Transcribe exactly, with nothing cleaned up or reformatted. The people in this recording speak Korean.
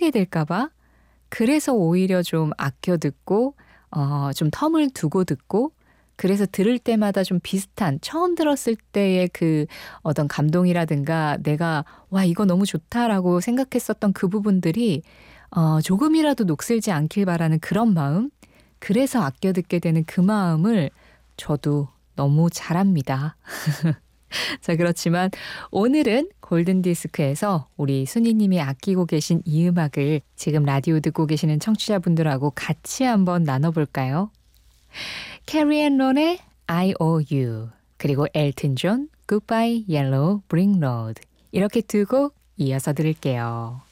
놓치게 될까 봐 그래서 오히려 좀 아껴 듣고 어, 좀 텀을 두고 듣고 그래서 들을 때마다 좀 비슷한 처음 들었을 때의 그 어떤 감동이라든가 내가 와 이거 너무 좋다라고 생각했었던 그 부분들이 어, 조금이라도 녹슬지 않길 바라는 그런 마음 그래서 아껴 듣게 되는 그 마음을 저도 너무 잘합니다. 자 그렇지만 오늘은 골든디스크에서 우리 순이님이 아끼고 계신 이 음악을 지금 라디오 듣고 계시는 청취자분들하고 같이 한번 나눠볼까요? 캐리 앤 론의 I owe you 그리고 엘튼 존 Goodbye Yellow Brick Road 이렇게 두 곡 이어서 들을게요.